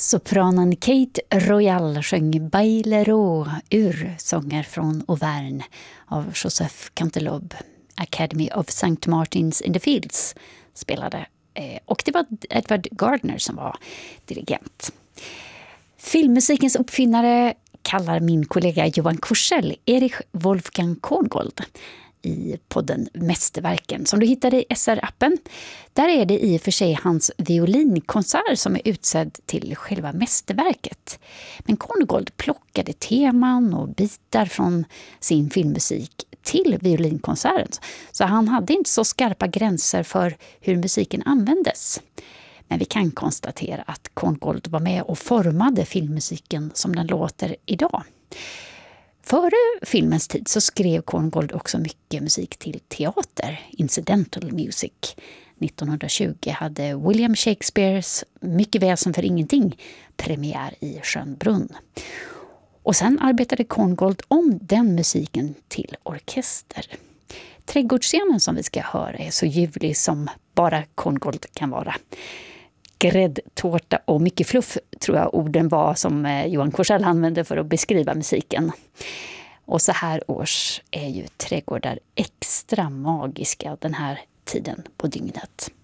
Sopranen Kate Royal sjöng Bailero ur Sånger från Auvergne av Joseph Canteloube. Academy of St. Martins in the Fields spelade. Och det var Edward Gardner som var dirigent. Filmmusikens uppfinnare kallar min kollega Johan Korsell Erich Wolfgang Korngold i podden Mästerverken som du hittade i SR-appen. Där är det i och för sig hans violinkonsert som är utsedd till själva mästerverket. Men Korngold plockade teman och bitar från sin filmmusik till violinkonserten. Så han hade inte så skarpa gränser för hur musiken användes. Men vi kan konstatera att Korngold var med och formade filmmusiken som den låter idag. Före filmens tid så skrev Korngold också mycket musik till teater, incidental music. 1920 hade William Shakespeares Mycket väsen för ingenting premiär i Schönbrunn. Och sen arbetade Korngold om den musiken till orkester. Trädgårdsscenen som vi ska höra är så ljuvlig som bara Korngold kan vara. Gräddtårta och mycket fluff tror jag orden var som Johan Korsell använde för att beskriva musiken. Och så här års är ju trädgårdar extra magiska den här tiden på dygnet.